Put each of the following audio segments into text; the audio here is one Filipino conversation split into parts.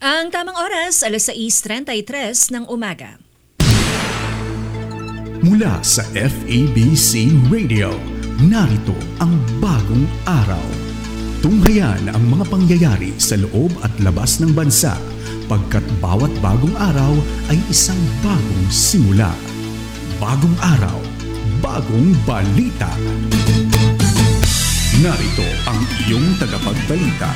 Ang tamang oras, 6:33 ng umaga. Mula sa FEBC Radio, narito ang bagong araw. Tunghayan ang mga pangyayari sa loob at labas ng bansa, pagkat bawat bagong araw ay isang bagong simula. Bagong araw, bagong balita. Narito ang iyong tagapagbalita.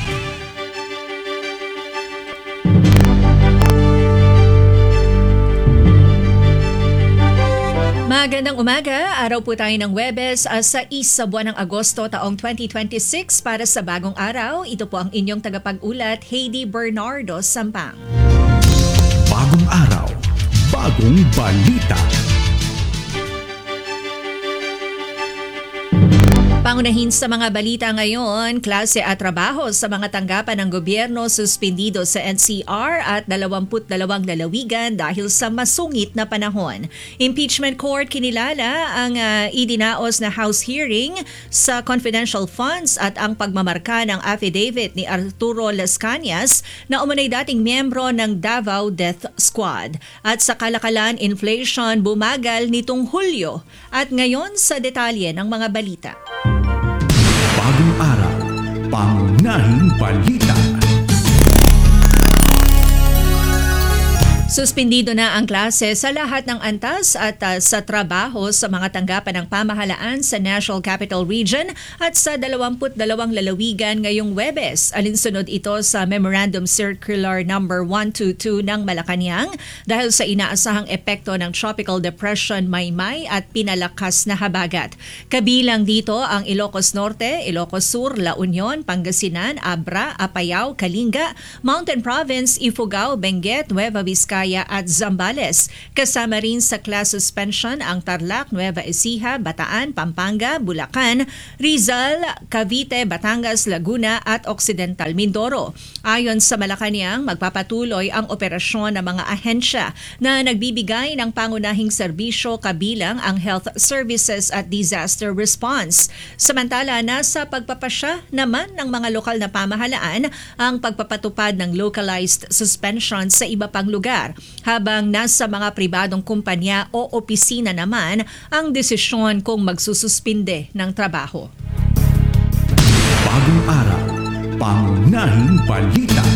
Magandang umaga, araw po tayo ng Huwebes sa sa buwan ng Agosto taong 2026 para sa bagong araw. Ito po ang inyong tagapag-ulat, Heidi Bernardo Sampang. Bagong araw, bagong balita. Pangunahin sa mga balita ngayon, klase at trabaho sa mga tanggapan ng gobyerno suspendido sa NCR at 22 lalawigan dahil sa masungit na panahon. Impeachment Court kinilala ang idinaos na House hearing sa confidential funds at ang pagmamarka ng affidavit ni Arturo Las Cañas na umunay dating miyembro ng Davao Death Squad. At sa kalakalan, inflation bumagal nitong Hulyo. At ngayon sa detalye ng mga balita. Bagong araw, pangunahing balita. Suspendido na ang klase sa lahat ng antas at sa trabaho sa mga tanggapan ng pamahalaan sa National Capital Region at sa 22 lalawigan ngayong Huwebes. Alinsunod ito sa Memorandum Circular No. 122 ng Malacanang dahil sa inaasahang epekto ng Tropical Depression Maymay at pinalakas na habagat. Kabilang dito ang Ilocos Norte, Ilocos Sur, La Union, Pangasinan, Abra, Apayao, Kalinga, Mountain Province, Ifugao, Benguet, Nueva Vizcaya at Zambales. Kasama rin sa class suspension ang Tarlac, Nueva Ecija, Bataan, Pampanga, Bulacan, Rizal, Cavite, Batangas, Laguna at Occidental Mindoro. Ayon sa Malacanang, magpapatuloy ang operasyon ng mga ahensya na nagbibigay ng pangunahing serbisyo kabilang ang health services at disaster response. Samantala, nasa pagpapasya naman ng mga lokal na pamahalaan ang pagpapatupad ng localized suspension sa iba pang lugar. Habang nasa mga pribadong kumpanya o opisina naman ang desisyon kung magsususpinde ng trabaho. Bagong araw, pangunahing balita.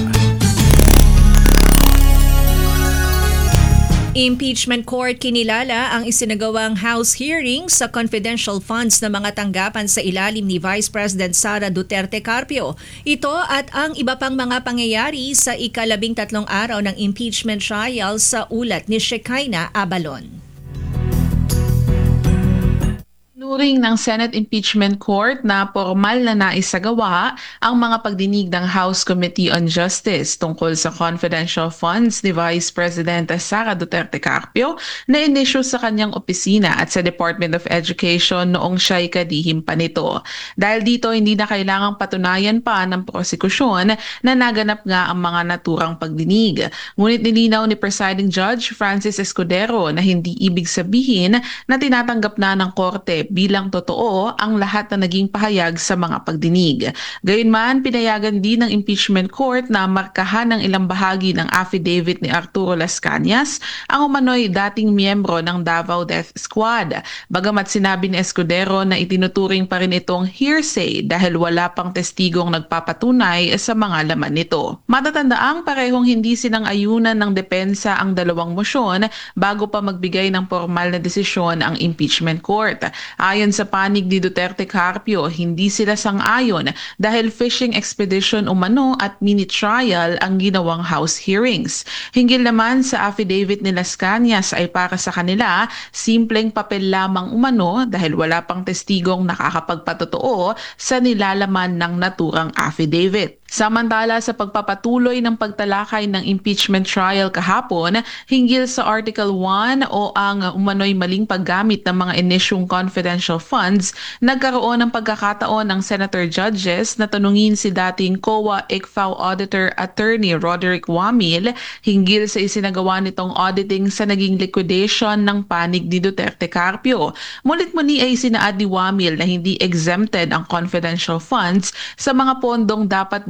Impeachment Court kinilala ang isinagawang House hearing sa confidential funds ng mga tanggapan sa ilalim ni Vice President Sara Duterte Carpio. Ito at ang iba pang mga pangyayari sa ika-13 araw ng impeachment trial sa ulat ni Shekinah Abalon. Nuring ng Senate Impeachment Court na formal na naisagawa ang mga pagdinig ng House Committee on Justice tungkol sa confidential funds ni Vice President Sara Duterte Carpio na inisyu sa kanyang opisina at sa Department of Education noong siya'y kadihim pa nito. Dahil dito hindi na kailangang patunayan pa ng prosekusyon na naganap nga ang mga naturang pagdinig. Ngunit nilinaw ni Presiding Judge Francis Escudero na hindi ibig sabihin na tinatanggap na ng korte bilang totoo ang lahat na naging pahayag sa mga pagdinig. Gayunman, pinayagan din ng impeachment court na markahan ng ilang bahagi ng affidavit ni Arturo Las Cañas ang umano'y dating miyembro ng Davao Death Squad. Bagamat sinabi ni Escudero na itinuturing pa rin itong hearsay dahil wala pang testigong nagpapatunay sa mga laman nito. Matatandaang parehong hindi sinang-ayunan ng depensa ang dalawang mosyon bago pa magbigay ng formal na desisyon ang impeachment court. Ayon sa panig ni Duterte Carpio, hindi sila sang-ayon dahil fishing expedition umano at mini trial ang ginawang House hearings. Hinggil naman sa affidavit ni Las Cañas ay para sa kanila, simpleng papel lamang umano dahil wala pang testigong nakakapagpatotoo sa nilalaman ng naturang affidavit. Samantala sa pagpapatuloy ng pagtalakay ng impeachment trial kahapon hinggil sa Article 1 o ang umano'y maling paggamit ng mga inisyong confidential funds, nagkaroon ng pagkakataon ng senator judges na tanungin si dating COA-ICFAO Auditor Attorney Roderick Wamil hinggil sa isinagawa nitong auditing sa naging liquidation ng panig ni Duterte Carpio. Mulit-muli ay sinaad ni Wamil na hindi exempted ang confidential funds sa mga pondong dapat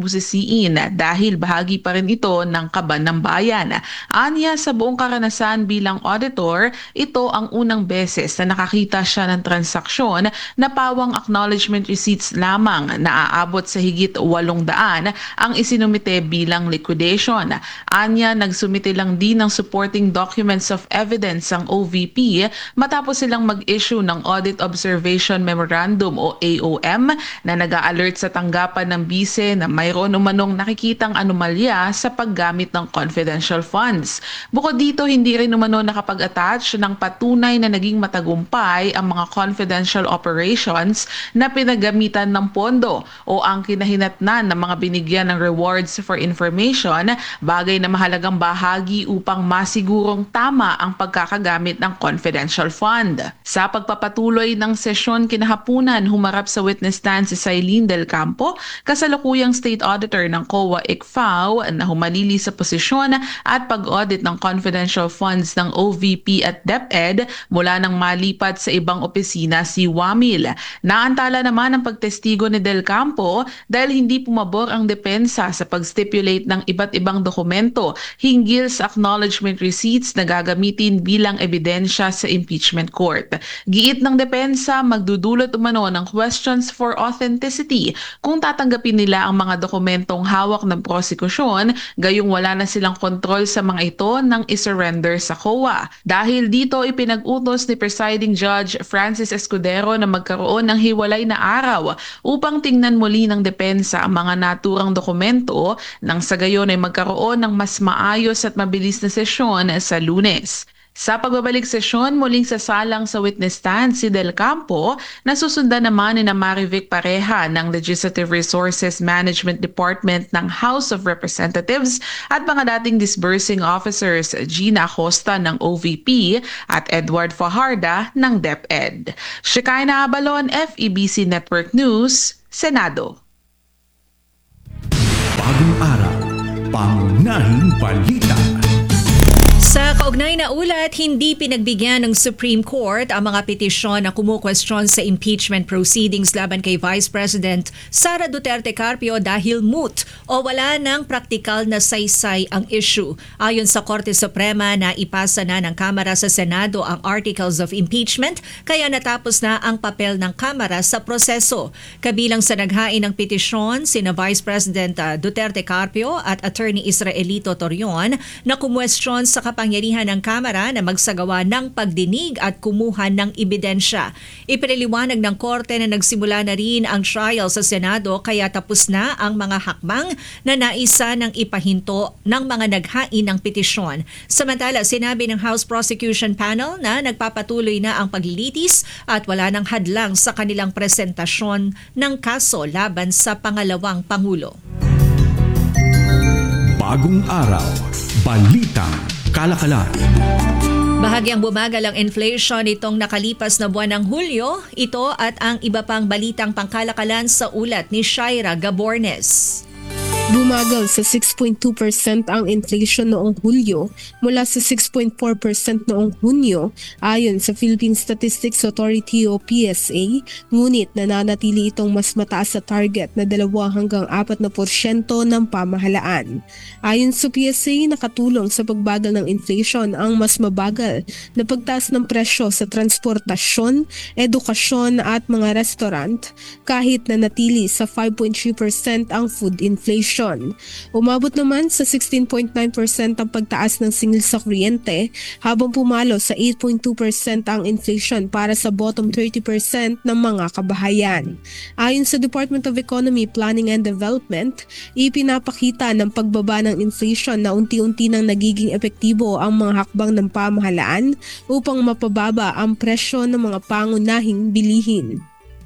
bubusisiin dahil bahagi pa rin ito ng kaban ng bayan. Anya, sa buong karanasan bilang auditor, ito ang unang beses na nakakita siya ng transaksyon na pawang acknowledgement receipts lamang na aabot sa higit 800 ang isinumite bilang liquidation. Anya, nagsumite lang din ng supporting documents of evidence ang OVP matapos silang mag-issue ng Audit Observation Memorandum o AOM na nag-a-alert sa tanggapan ng bise na mayroon umanong nakikitang anomalya sa paggamit ng confidential funds. Bukod dito, hindi rin umano nakapag-attach ng patunay na naging matagumpay ang mga confidential operations na pinagamitan ng pondo o ang kinahinatnan ng mga binigyan ng rewards for information, bagay na mahalagang bahagi upang masigurong tama ang pagkakagamit ng confidential fund. Sa pagpapatuloy ng sesyon kinahapunan, humarap sa witness stand si Sailin Del Campo, kasalukuyang State Auditor ng COA ICFAO na humalili sa posisyon at pag-audit ng confidential funds ng OVP at DepEd mula nang malipat sa ibang opisina si Wamil. Naantala naman ang pagtestigo ni Del Campo dahil hindi pumabor ang depensa sa pag-stipulate ng iba't ibang dokumento hinggil sa acknowledgement receipts na gagamitin bilang ebidensya sa impeachment court. Giit ng depensa, magdudulot umano ng questions for authenticity kung tatanggapin nila ang mga dokumentong hawak ng prosekusyon, gayong wala na silang kontrol sa mga ito nang isurrender sa COA. Dahil dito, ipinag-utos ni Presiding Judge Francis Escudero na magkaroon ng hiwalay na araw upang tingnan muli ng depensa ang mga naturang dokumento nang sa gayon ay magkaroon ng mas maayos at mabilis na sesyon sa Lunes. Sa pagbabalik sesyon, muling sasalang sa witness stand si Del Campo na susundan naman ni Marivic Pareha ng Legislative Resources Management Department ng House of Representatives at mga dating disbursing officers Gina Acosta ng OVP at Edward Fajarda ng DepEd. Shekinah Abalon, FEBC Network News, Senado. Bagong araw, pangunahing balita. Sa kaugnay na ulat, hindi pinagbigyan ng Supreme Court ang mga petisyon na kumukwestiyon sa impeachment proceedings laban kay Vice President Sara Duterte Carpio dahil moot o wala ng praktikal na saysay ang issue. Ayon sa Korte Suprema na ipasa na ng Kamara sa Senado ang Articles of Impeachment, kaya natapos na ang papel ng Kamara sa proseso. Kabilang sa naghain ng petisyon, sina Vice President Duterte Carpio at Attorney Israelito Torion na kumwestiyon sa kapangyarihan ng Kamara na magsagawa ng pagdinig at kumuha ng ebidensya. Ipinaliwanag ng Korte na nagsimula na rin ang trial sa Senado kaya tapos na ang mga hakbang na naisa ng ipahinto ng mga naghain ng petisyon. Samantala, sinabi ng House Prosecution Panel na nagpapatuloy na ang paglilitis at wala nang hadlang sa kanilang presentasyon ng kaso laban sa pangalawang Pangulo. Bagong araw, balitang kalakalan. Bahagyang bumagal ang inflation nitong nakalipas na buwan ng Hulyo. Ito at ang iba pang balitang pangkalakalan sa ulat ni Shaira Gabornes. Bumagal sa 6.2% ang inflation noong Hulyo mula sa 6.4% noong Hunyo ayon sa Philippine Statistics Authority o PSA, ngunit nananatili itong mas mataas sa target na 2 hanggang 4% ng pamahalaan. Ayon sa PSA, nakatulong sa pagbagal ng inflation ang mas mabagal na pagtaas ng presyo sa transportasyon, edukasyon at mga restaurant kahit na natili sa 5.3% ang food inflation. Umabot naman sa 16.9% ang pagtaas ng singil sa kuryente habang pumalo sa 8.2% ang inflation para sa bottom 30% ng mga kabahayan. Ayon sa Department of Economy, Planning and Development, ipinapakita ng pagbaba ng inflation na unti-unti nang nagiging epektibo ang mga hakbang ng pamahalaan upang mapababa ang presyo ng mga pangunahing bilihin.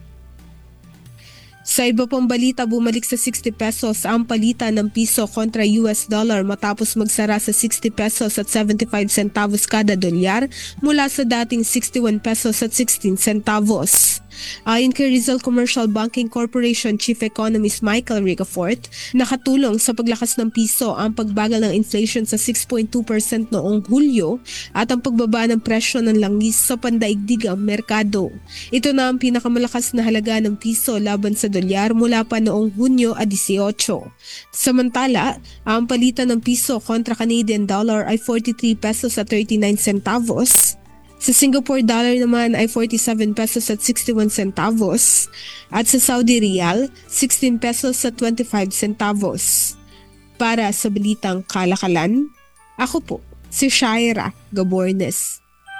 Sa iba pang balita, bumalik sa 60 pesos ang palitan ng piso kontra US dollar matapos magsara sa 60 pesos at 75 centavos kada dolyar mula sa dating 61 pesos at 16 centavos. Ayon kay Rizal Commercial Banking Corporation Chief Economist Michael Ricafort, nakatulong sa paglakas ng piso ang pagbagal ng inflation sa 6.2% noong Hulyo at ang pagbaba ng presyo ng langis sa pandaigdigang merkado. Ito na ang pinakamalakas na halaga ng piso laban sa dolyar mula pa noong Hunyo 18. Samantala, ang palitan ng piso kontra Canadian dollar ay 43 pesos at 39 centavos. Sa Singapore dollar naman ay 47 pesos at 61 centavos. At sa Saudi Riyal, 16 pesos at 25 centavos. Para sa Balitang Kalakalan, ako po si Shaira Gabornes.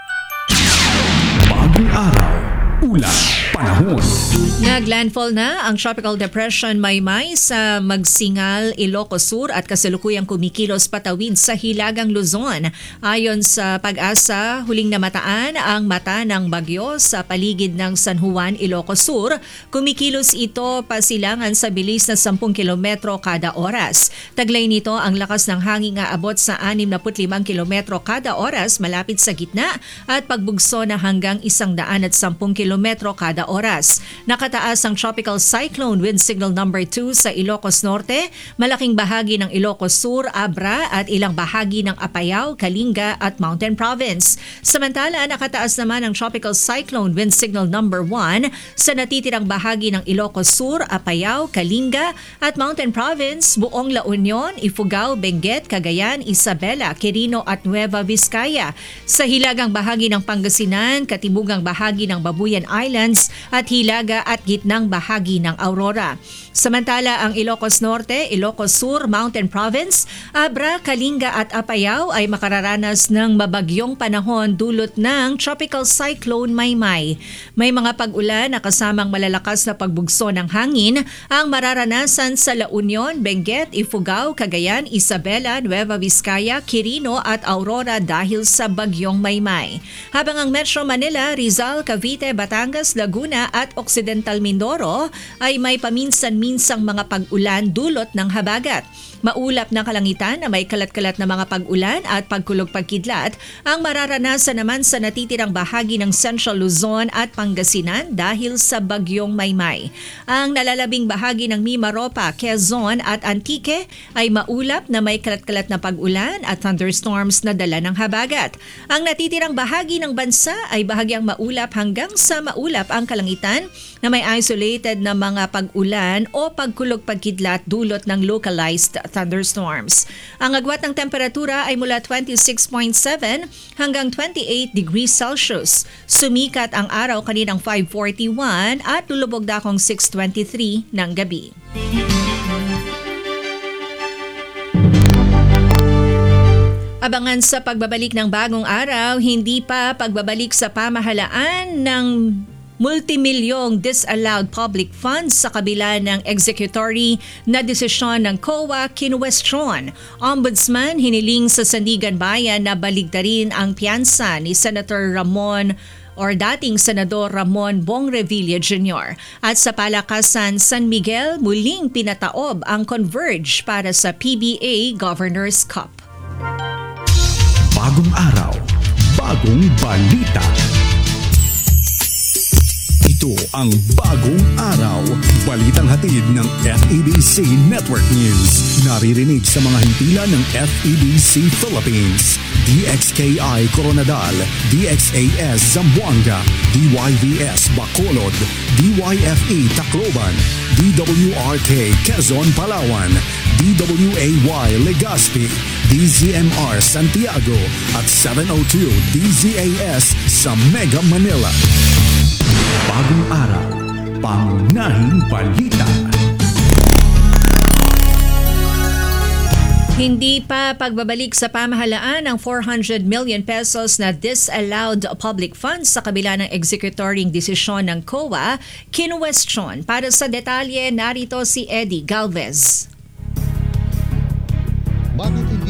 Bagong araw, ulat, panahon. Naglandfall na ang Tropical Depression Maymay sa Magsingal, Ilocos Sur at kasalukuyang kumikilos patawid sa Hilagang Luzon. Ayon sa Pag-asa, huling namataan ang mata ng bagyo sa paligid ng San Juan, Ilocos Sur. Kumikilos ito pasilangan sa bilis na 10 kilometro kada oras. Taglay nito ang lakas ng hangin nga abot sa 65 kilometro kada oras malapit sa gitna at pagbugso na hanggang 110 kilometro kada oras. Nakataas ang Tropical Cyclone Wind Signal number 2 sa Ilocos Norte, malaking bahagi ng Ilocos Sur, Abra at ilang bahagi ng Apayao, Kalinga at Mountain Province. Samantala, nakataas naman ang Tropical Cyclone Wind Signal number 1 sa natitirang bahagi ng Ilocos Sur, Apayao, Kalinga at Mountain Province, buong La Union, Ifugao, Benguet, Cagayan, Isabela, Quirino at Nueva Vizcaya. Sa hilagang bahagi ng Pangasinan, katimugang bahagi ng Babuyan Islands at hilaga at gitnang bahagi ng Aurora. Samantala, ang Ilocos Norte, Ilocos Sur, Mountain Province, Abra, Kalinga at Apayao ay makararanas ng mabagyong panahon dulot ng Tropical Cyclone Maymay. May mga pag-ulan na kasamang malalakas na pagbugso ng hangin ang mararanasan sa La Union, Benguet, Ifugao, Cagayan, Isabela, Nueva Vizcaya, Quirino at Aurora dahil sa bagyong Maymay. Habang ang Metro Manila, Rizal, Cavite, Batangas, Laguna at Occidental Mindoro ay may paminsan-minsang mga pag-ulan dulot ng habagat. Maulap na kalangitan na may kalat-kalat na mga pag-ulan at pagkulog-pagkidlat ang mararanasan naman sa natitirang bahagi ng Central Luzon at Pangasinan dahil sa bagyong Maymay. Ang nalalabing bahagi ng Mimaropa, Quezon at Antique ay maulap na may kalat-kalat na pag-ulan at thunderstorms na dala ng habagat. Ang natitirang bahagi ng bansa ay bahagyang maulap hanggang sa maulap ang kalangitan na may isolated na mga pag-ulan o pagkulog-pagkidlat dulot ng localized thunderstorms. Ang agwat ng temperatura ay mula 26.7 hanggang 28 degrees Celsius. Sumikat ang araw kaninang 5:41 at lulubog dakong 6:23 ng gabi. Abangan sa pagbabalik ng bagong araw, hindi pa pagbabalik sa pamahalaan ng multimilyong disallowed public funds sa kabila ng executory na desisyon ng COA kinuwestiyon. Ombudsman hiniling sa Sandigan Bayan na baligtarin ang piyansa ni Senator Ramon or dating Senador Ramon Bong Revilla Jr. At sa Palakasan, San Miguel, muling pinataob ang Converge para sa PBA Governor's Cup. Bagong araw, bagong balita. Ito ang Bagong Araw, balitang hatid ng FEBC Network News. Naririnig sa mga hintila ng FEBC Philippines, DXKI Coronadal, DXAS Zamboanga, DYVS Bacolod, DYFE Tacloban, DWRK Quezon Palawan, DWAY Legazpi, DZMR Santiago at 702 DZAS sa Mega Manila. Bagong araw, pangunahing balita. Hindi pa pagbabalik sa pamahalaan ng 400 million pesos na disallowed public funds sa kabila ng executory desisyon ng COA, kinuwestiyon. Para sa detalye, narito si Eddie Galvez. Bakit hindi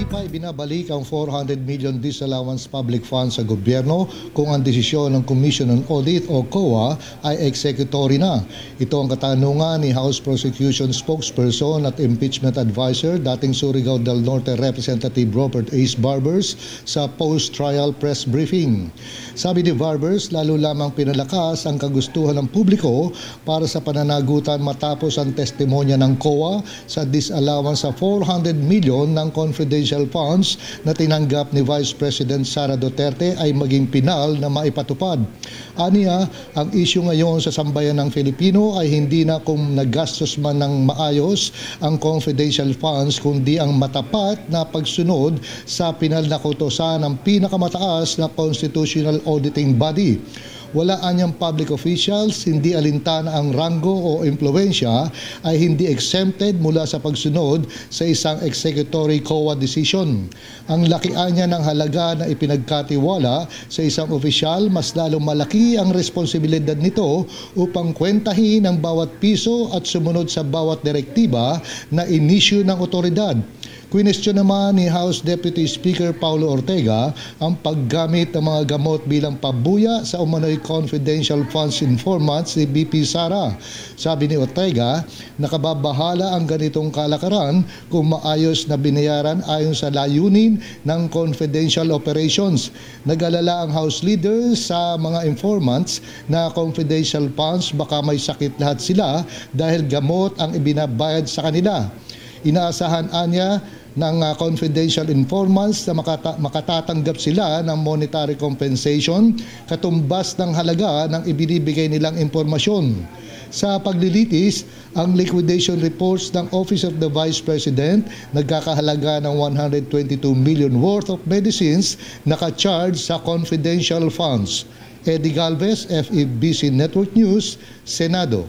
Hindi pa ibinabalik ang 400 million disallowance public funds sa gobyerno kung ang desisyon ng Commission on Audit o COA ay executory na. Ito ang katanungan ni House Prosecution Spokesperson at Impeachment Advisor, dating Surigao del Norte Representative Robert Ace Barbers sa post-trial press briefing. Sabi ni Barbers, lalo lamang pinalakas ang kagustuhan ng publiko para sa pananagutan matapos ang testimonya ng COA sa disallowance sa 400 million ng confidential funds na tinanggap ni Vice President Sara Duterte ay maging pinal na maipatupad. Aniya, ang isyu ngayon sa sambayan ng Filipino ay hindi na kung nagastos man ng maayos ang confidential funds kundi ang matapat na pagsunod sa pinal na kautosan ng pinakamataas na constitutional auditing body. Wala anyang public officials, hindi alintana ang ranggo o impluensya ay hindi exempted mula sa pagsunod sa isang executory COA decision. Ang lakian niya ng halaga na ipinagkatiwala sa isang opisyal, mas lalong malaki ang responsibilidad nito upang kwentahin ang bawat piso at sumunod sa bawat direktiba na inisyu ng otoridad. Kwinestyon naman ni House Deputy Speaker Paulo Ortega ang paggamit ng mga gamot bilang pabuya sa umano'y confidential funds informants ni BP Sara. Sabi ni Ortega, nakababahala ang ganitong kalakaran kung maayos na binayaran ayon sa layunin ng confidential operations. Nag-alala ang House Leader sa mga informants na confidential funds baka may sakit lahat sila dahil gamot ang ibinabayad sa kanila. Inaasahan niya ng confidential informants na makatatanggap sila ng monetary compensation katumbas ng halaga ng ibinibigay nilang impormasyon. Sa paglilitis, ang liquidation reports ng Office of the Vice President nagkakahalaga ng 122 million worth of medicines naka-charge sa confidential funds. Eddie Galvez, FEBC Network News, Senado.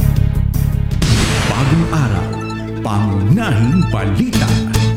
Bagong araw, pangunahing balita.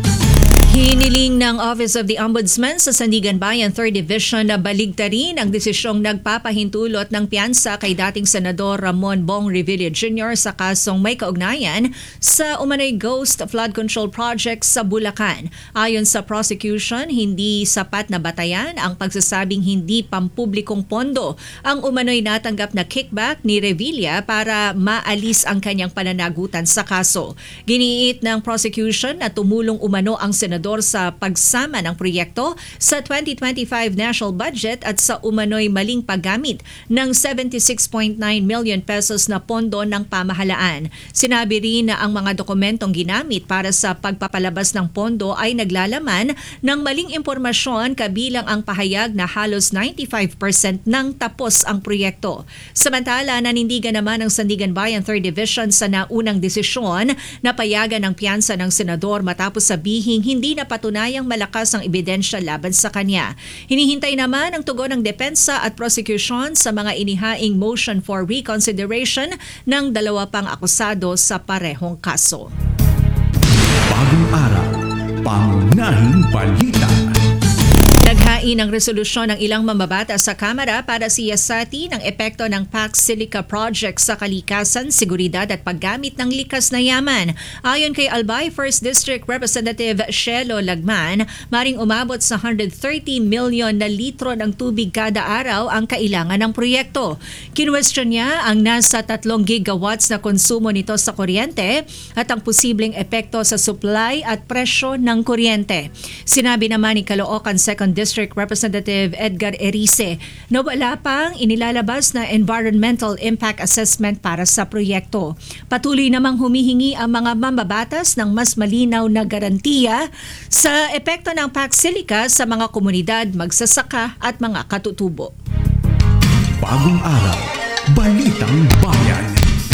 Hiniling ng Office of the Ombudsman sa Sandigan Bayan 3rd Division na baligtarin ang desisyong nagpapahintulot ng piyansa kay dating Senador Ramon Bong Revilla Jr. sa kasong may kaugnayan sa umano'y ghost flood control project sa Bulacan. Ayon sa prosecution, hindi sapat na batayan ang pagsasabing hindi pampublikong pondo ang umano'y natanggap na kickback ni Revilla para maalis ang kanyang pananagutan sa kaso. Giniit ng prosecution na tumulong umano ang senador sa pagsama ng proyekto sa 2025 national budget at sa umano'y maling paggamit ng 76.9 million pesos na pondo ng pamahalaan. Sinabi rin na ang mga dokumentong ginamit para sa pagpapalabas ng pondo ay naglalaman ng maling impormasyon kabilang ang pahayag na halos 95% ng tapos ang proyekto. Samantala, nanindigan naman ng Sandigan Bayan 3rd Division sa naunang desisyon na payagan ng piyansa ng senador matapos sabihing hindi napatunayang malakas ang ebidensya laban sa kanya. Hinihintay naman ang tugon ng depensa at prosecution sa mga inihaing motion for reconsideration ng dalawa pang akusado sa parehong kaso. Bagong araw, pangunahing balita. Naghain ang resolusyon ng ilang mamabata sa Kamara para siyasati ng epekto ng Pax Silica Project sa kalikasan, seguridad at paggamit ng likas na yaman. Ayon kay Albay 1st District Representative Shelo Lagman, maring umabot sa 130 milyon na litro ng tubig kada araw ang kailangan ng proyekto. Kinwestiyon niya ang nasa 3 gigawatts na konsumo nito sa kuryente at ang posibleng epekto sa supply at presyo ng kuryente. Sinabi naman ni Caloocan 2nd District Representative Edgar Erice na wala pang inilalabas na environmental impact assessment para sa proyekto. Patuloy namang humihingi ang mga mambabatas ng mas malinaw na garantiya sa epekto ng Pax Silica sa mga komunidad, magsasaka at mga katutubo. Bagong araw, balitang bayan.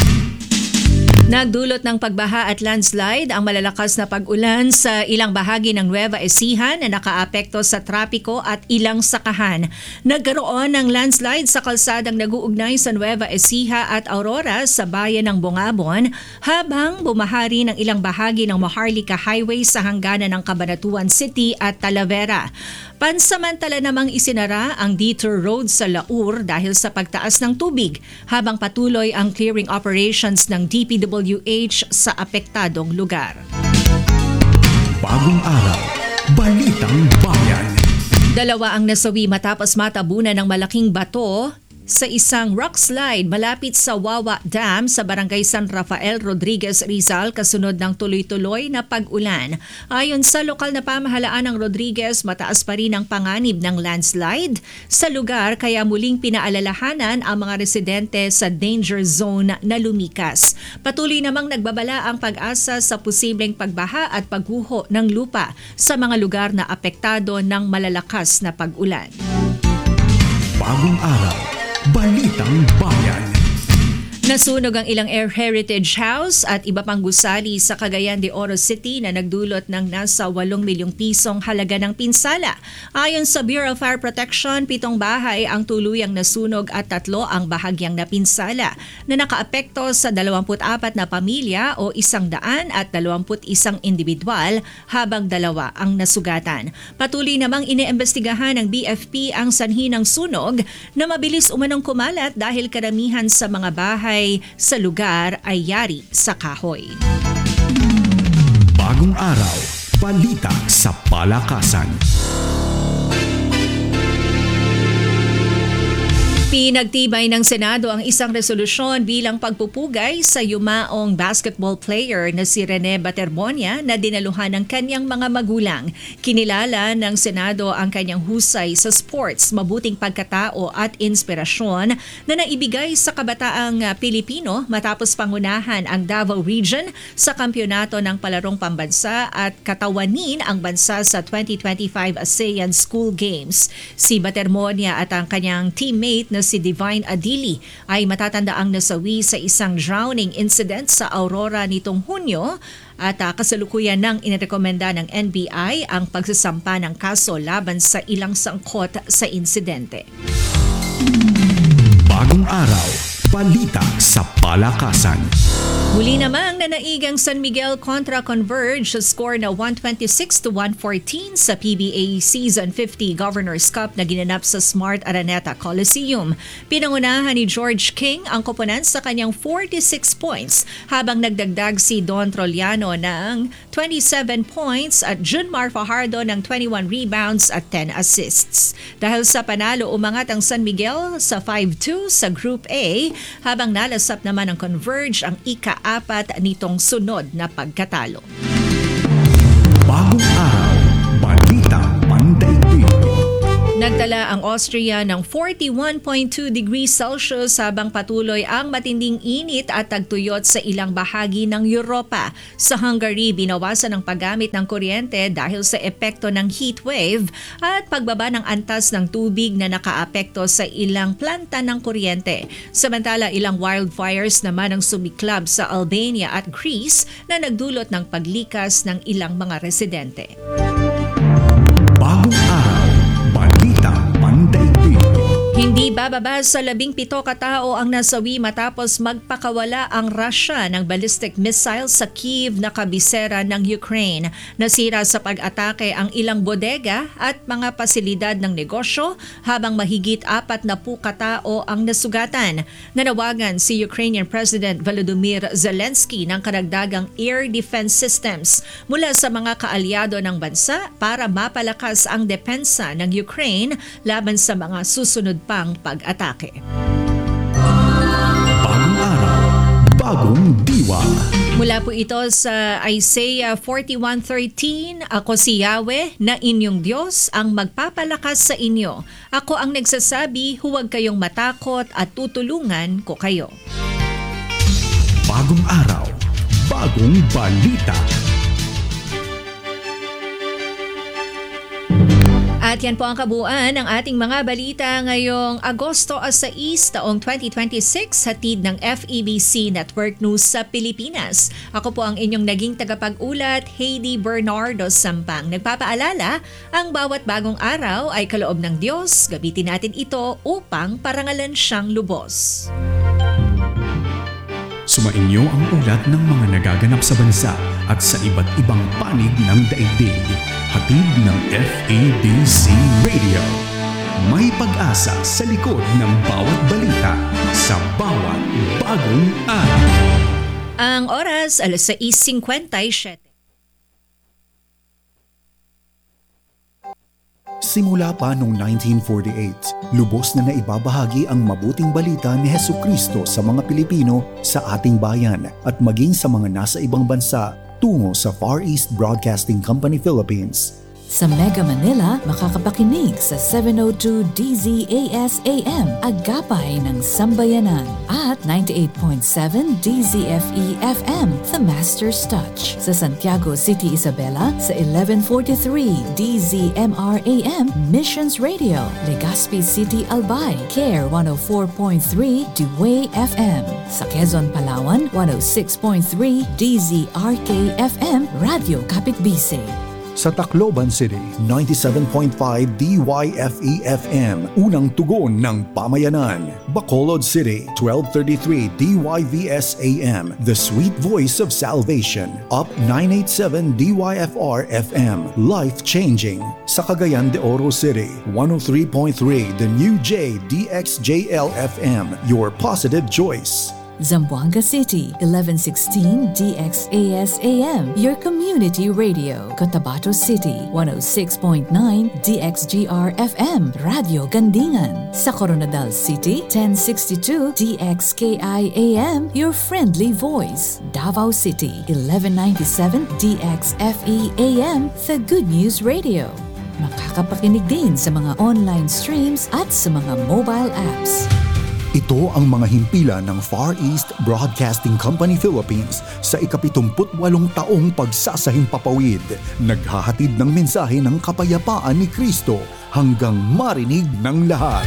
Nagdulot ng pagbaha at landslide ang malalakas na pag-ulan sa ilang bahagi ng Nueva Ecija na nakaapekto sa trapiko at ilang sakahan. Nagkaroon ng landslide sa kalsadang nag-uugnay sa Nueva Ecija at Aurora sa bayan ng Bungabon habang bumahari ng ilang bahagi ng Maharlika Highway sa hangganan ng Cabanatuan City at Talavera. Pansamantala namang isinara ang detour road sa Laur dahil sa pagtaas ng tubig habang patuloy ang clearing operations ng DPWH sa apektadong lugar. Bagong araw, Balitang Bayan. Dalawa ang nasawi matapos matabunan ng malaking bato sa isang rock slide malapit sa Wawa Dam sa Barangay San Rafael, Rodriguez, Rizal kasunod ng tuloy-tuloy na pag-ulan. Ayon sa lokal na pamahalaan ng Rodriguez, mataas pa rin ang panganib ng landslide sa lugar kaya muling pinaalalahanan ang mga residente sa danger zone na lumikas. Patuloy namang nagbabala ang pag-asa sa posibleng pagbaha at pagguho ng lupa sa mga lugar na apektado ng malalakas na pag-ulan. Bagong araw. Balitang Bayan. Nasunog ang ilang Air Heritage House at iba pang gusali sa Cagayan de Oro City na nagdulot ng nasa 8 milyong pisong halaga ng pinsala. Ayon sa Bureau of Fire Protection, 7 bahay ang tuluyang nasunog at 3 ang bahagyang napinsala na nakaapekto sa 24 na pamilya o 121 individual habang 2 ang nasugatan. Patuloy namang iniimbestigahan ng BFP ang sanhi ng sunog na mabilis umanong kumalat dahil karamihan sa mga bahay sa lugar ay yari sa kahoy. Bagong araw. Balita sa Palakasan. Pinagtibay ng Senado ang isang resolusyon bilang pagpupugay sa yumaong basketball player na si Rene Baterbonia na dinaluhan ng kanyang mga magulang. Kinilala ng Senado ang kanyang husay sa sports, mabuting pagkatao at inspirasyon na naibigay sa kabataang Pilipino matapos pangunahan ang Davao Region sa kampyonato ng palarong pambansa at katawanin ang bansa sa 2025 ASEAN School Games. Si Baterbonia at ang kanyang teammate na si Divine Adili ay matatandaang nasawi sa isang drowning incident sa Aurora nitong Hunyo at kasalukuyan nang inirekomenda ng NBI ang pagsasampa ng kaso laban sa ilang sangkot sa insidente. Bagong araw. Balita sa Palakasan. Muli namang nanaigang San Miguel kontra Converge sa score na 126-114 sa PBA Season 50 Governors Cup na ginanap sa Smart Araneta Coliseum. Pinangunahan ni George King ang koponan sa kanyang 46 points habang nagdagdag si Don Troliano ng 27 points at Junmar Fajardo ng 21 rebounds at 10 assists. Dahil sa panalo, umangat ang San Miguel sa 5-2 sa Group A habang nalasap naman ang Converge ang ika-4 nitong sunod na pagkatalo. Bagong araw. Balita Pandaigdig. Nagtala ang Austria ng 41.2 degrees Celsius habang patuloy ang matinding init at tagtuyot sa ilang bahagi ng Europa. Sa Hungary, binawasan ang paggamit ng kuryente dahil sa epekto ng heat wave at pagbaba ng antas ng tubig na nakaapekto sa ilang planta ng kuryente. Samantala, ilang wildfires naman ang sumiklab sa Albania at Greece na nagdulot ng paglikas ng ilang mga residente. Bagong araw. Balita Pandaigdig. Hindi bababa sa 17 katao ang nasawi matapos magpakawala ang Russia ng ballistic missile sa Kyiv na kabisera ng Ukraine. Nasira sa pag-atake ang ilang bodega at mga pasilidad ng negosyo habang mahigit 40 katao ang nasugatan. Nanawagan si Ukrainian President Volodymyr Zelensky ng karagdagang air defense systems mula sa mga kaalyado ng bansa para mapalakas ang depensa ng Ukraine laban sa mga susunod pang pag-atake. Bagong araw. Bagong diwa. Mula po ito sa Isaiah 41:13, Ako si Yahweh na inyong Diyos ang magpapalakas sa inyo. Ako ang nagsasabi, huwag kayong matakot at tutulungan ko kayo. Bagong araw. Bagong balita. At yan po ang kabuuan ng ating mga balita ngayong Agosto 6, taong 2026, hatid ng FEBC Network News sa Pilipinas. Ako po ang inyong naging tagapag-ulat, Heidi Bernardo Sampang. Nagpapaalala, ang bawat bagong araw ay kaloob ng Diyos. Gamitin natin ito upang parangalan siyang lubos. Sumainyo ang ulat ng mga nagaganap sa bansa at sa iba't ibang panig ng daigdig. Hatid ng FEBC Radio. May pag-asa sa likod ng bawat balita sa bawat bagong araw. Ang oras, 6:57. Simula pa noong 1948, lubos na naibabahagi ang mabuting balita ni Hesukristo sa mga Pilipino sa ating bayan at maging sa mga nasa ibang bansa tungo sa Far East Broadcasting Company Philippines. Sa Mega Manila, makakapakinig sa 702 DZAS AM, Agapay ng Sambayanan, at 98.7 DZFE FM, The Master's Touch. Sa Santiago City, Isabela, sa 1143 DZMR AM, Missions Radio. Legazpi City, Albay, Care 104.3 Dewey FM. Sa Quezon, Palawan, 106.3 DZRK FM, Radio Kapitbise. Sa Tacloban City, 97.5 DYFE-FM, unang tugon ng pamayanan. Bacolod City, 1233 DYVS-AM, the sweet voice of salvation. Up 987 DYFR-FM, life-changing. Sa Cagayan de Oro City, 103.3 the new J DXJL-FM, your positive choice. Zamboanga City, 1116 DXAS-AM, your community radio. Cotabato City, 106.9 DXGR-FM, Radio Gandingan. Sa Coronadal City, 1062 DXKI-AM, your friendly voice. Davao City, 1197 DXFE-AM, the Good News Radio. Makakapakinig din sa mga online streams at sa mga mobile apps. Ito ang mga himpilan ng Far East Broadcasting Company Philippines sa ika-78 taong pagsasahimpapawid. Naghahatid ng mensahe ng kapayapaan ni Kristo hanggang marinig ng lahat.